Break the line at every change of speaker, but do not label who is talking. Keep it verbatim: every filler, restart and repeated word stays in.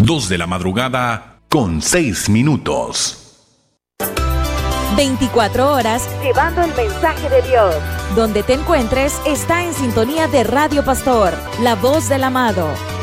dos de la madrugada con seis minutos.
veinticuatro horas
llevando el mensaje de Dios.
Donde te encuentres está en sintonía de Radio Pastor, la voz del amado.